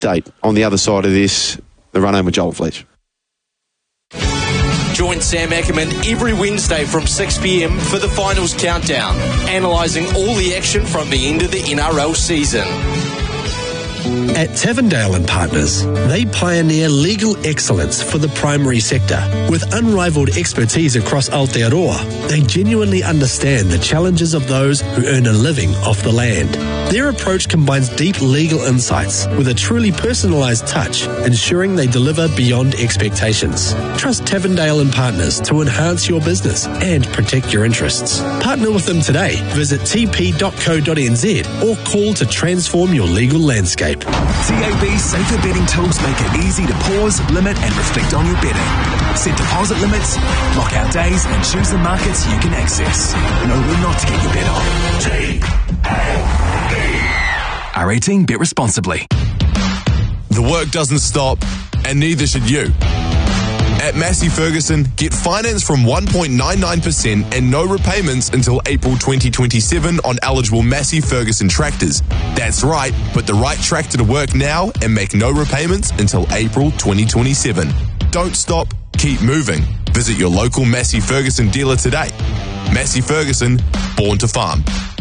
date on the other side of this, the run home with Joel Fletch. Join Sam Ackerman every Wednesday from 6 p.m. for the finals countdown, analysing all the action from the end of the NRL season. At Tavendale and Partners, they pioneer legal excellence for the primary sector. With unrivaled expertise across Aotearoa, they genuinely understand the challenges of those who earn a living off the land. Their approach combines deep legal insights with a truly personalised touch, ensuring they deliver beyond expectations. Trust Tavendale and Partners to enhance your business and protect your interests. Partner with them today. Visit tp.co.nz or call to transform your legal landscape. TAB's safer betting tools make it easy to pause, limit and reflect on your betting. Set deposit limits, lock out days and choose the markets you can access. Know when not to get your bet on. R18, bet responsibly. The work doesn't stop, and neither should you. At Massey Ferguson, get finance from 1.99% and no repayments until April 2027 on eligible Massey Ferguson tractors. That's right, put the right tractor to work now and make no repayments until April 2027. Don't stop, keep moving. Visit your local Massey Ferguson dealer today. Massey Ferguson, born to farm.